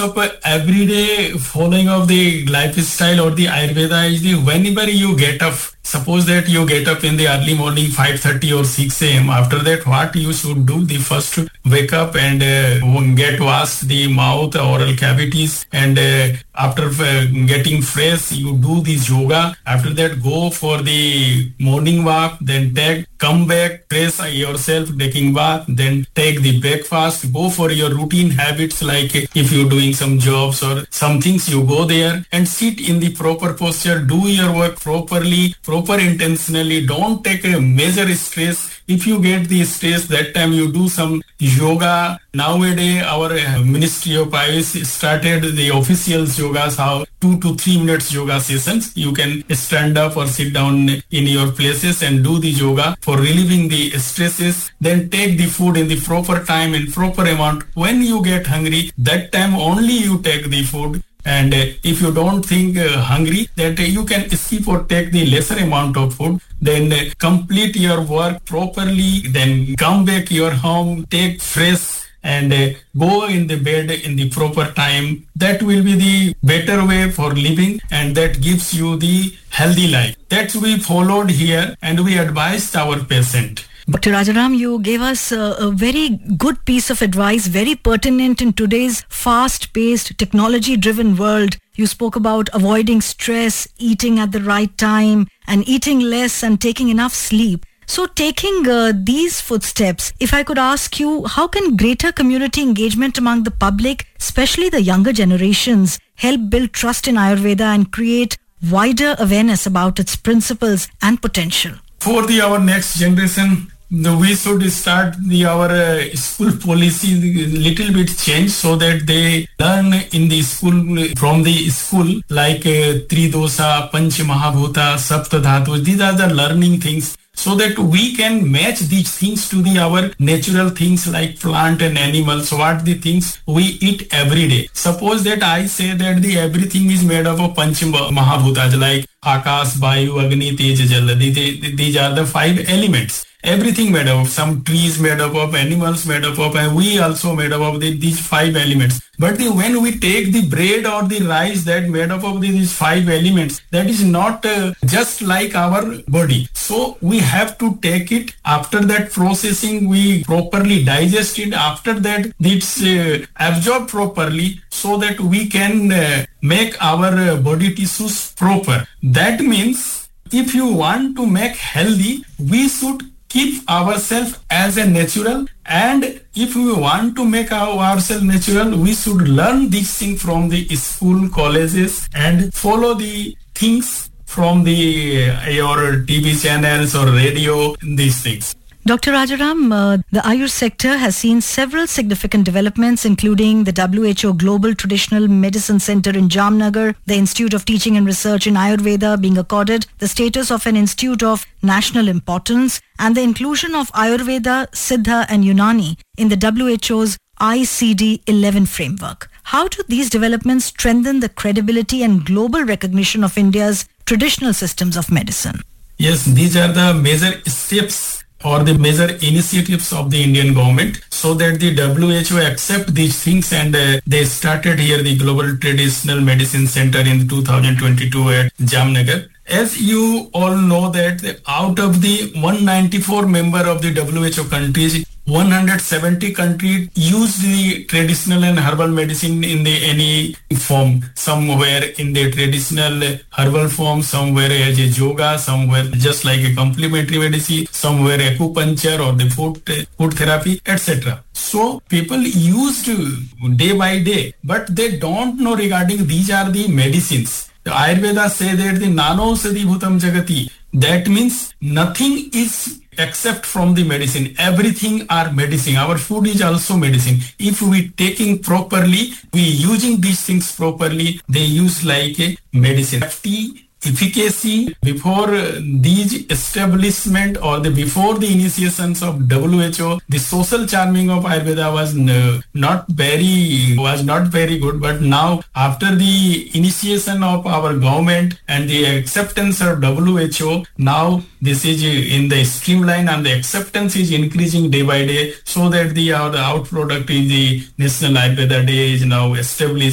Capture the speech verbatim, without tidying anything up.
of uh, everyday following of the lifestyle or the Ayurveda is the whenever you get up, suppose that you get up in the early morning five thirty or six a.m. After that, what you should do, the first wake up and uh, get washed the mouth, oral cavities, and uh, after uh, getting fresh, you do this yoga. After that, go for the morning walk, then take, come back, fresh yourself, taking bath, then take the breakfast, go for your routine habits like if you're doing some jobs or some things, you go there and sit in the proper posture, do your work properly, proper intentionally, don't take a major stress. If you get the stress, that time you do some yoga. Nowadays, our Ministry of Ayush started the official yogas, how two to three minutes yoga sessions. You can stand up or sit down in your places and do the yoga for relieving the stresses. Then take the food in the proper time, in proper amount. When you get hungry, that time only you take the food. And uh, if you don't think uh, hungry, that uh, you can skip or take the lesser amount of food, then uh, complete your work properly, then come back your home, take fresh and uh, go in the bed in the proper time. That will be the better way for living, and that gives you the healthy life. That we followed here and we advised our patient. Doctor Rajaram, you gave us a, a very good piece of advice, very pertinent in today's fast-paced, technology-driven world. You spoke about avoiding stress, eating at the right time, and eating less and taking enough sleep. So taking uh, these footsteps, if I could ask you, how can greater community engagement among the public, especially the younger generations, help build trust in Ayurveda and create wider awareness about its principles and potential? For the our next generation, the, we should start the our uh, school policy little bit change so that they learn in the school, from the school, like uh, Tridosa, Panch Mahabhuta, Sapta Dhatu. These are the learning things, so that we can match these things to the our natural things like plant and animals, what the things we eat every day. Suppose that I say that the everything is made up of Panch Mahabhutas like Akash, Vayu, Agni, Tej, Jal. These are the five elements. Everything made up of, some trees made up of, animals made up of, and we also made up of the, these five elements. But the, when we take the bread or the rice that made up of these five elements, that is not uh, just like our body. So we have to take it. After that processing, we properly digest it. After that, it's uh, absorbed properly so that we can uh, make our uh, body tissues proper. That means if you want to make healthy, we should keep ourselves as a natural, and if we want to make our, ourselves natural, we should learn these things from the school, colleges, and follow the things from the uh, your T V channels or radio, these things. Doctor Rajaram, uh, the Ayush sector has seen several significant developments, including the W H O Global Traditional Medicine Center in Jamnagar, the Institute of Teaching and Research in Ayurveda being accorded the status of an institute of national importance, and the inclusion of Ayurveda, Siddha and Unani in the W H O's I C D eleven framework. How do these developments strengthen the credibility and global recognition of India's traditional systems of medicine? Yes, these are the major steps or the major initiatives of the Indian government, so that the W H O accept these things, and uh, they started here the Global Traditional Medicine Center in two thousand twenty-two at Jamnagar. As you all know that out of the one hundred ninety-four member of the W H O countries, one hundred seventy countries use the traditional and herbal medicine in the any form. Somewhere in the traditional herbal form, somewhere as a yoga, somewhere just like a complementary medicine, somewhere acupuncture or the food, food therapy, et cetera. So people used day by day, but they don't know regarding these are the medicines. The Ayurveda say that the nano sadi bhutam jagati. That means nothing is except from the medicine. Everything are medicine. Our food is also medicine. If we taking properly, we using these things properly, they use like a medicine. Safety, efficacy before these establishment or the before the initiations of W H O, the social charming of Ayurveda was no, not very was not very good. But now after the initiation of our government and the acceptance of W H O, now this is in the streamline and the acceptance is increasing day by day, so that the, uh, the out product is the National Ayurveda Day is now established.